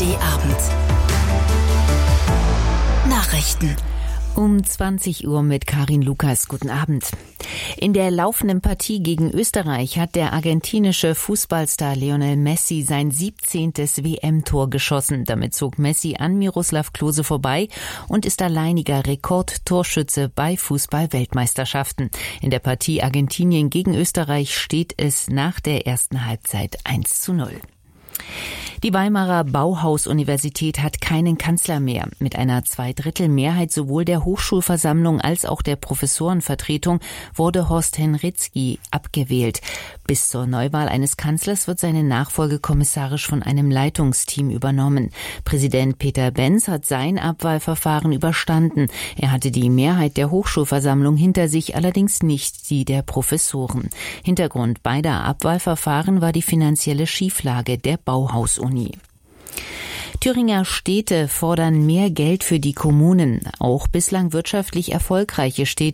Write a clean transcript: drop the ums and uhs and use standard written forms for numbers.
ARD-Abend. Nachrichten. Um 20 Uhr mit Karin Lukas. Guten Abend. In der laufenden Partie gegen Österreich hat der argentinische Fußballstar Lionel Messi sein 17. WM-Tor geschossen. Damit zog Messi an Miroslav Klose vorbei und ist alleiniger Rekordtorschütze bei Fußball-Weltmeisterschaften. In der Partie Argentinien gegen Österreich steht es nach der ersten Halbzeit 1:0. Die Weimarer Bauhaus-Universität hat keinen Kanzler mehr. Mit einer Zweidrittelmehrheit sowohl der Hochschulversammlung als auch der Professorenvertretung wurde Horst Henritzky abgewählt. Bis zur Neuwahl eines Kanzlers wird seine Nachfolge kommissarisch von einem Leitungsteam übernommen. Präsident Peter Benz hat sein Abwahlverfahren überstanden. Er hatte die Mehrheit der Hochschulversammlung hinter sich, allerdings nicht die der Professoren. Hintergrund beider Abwahlverfahren war die finanzielle Schieflage der Bauhaus-Uni. Thüringer Städte fordern mehr Geld für die Kommunen. Auch bislang wirtschaftlich erfolgreiche Städte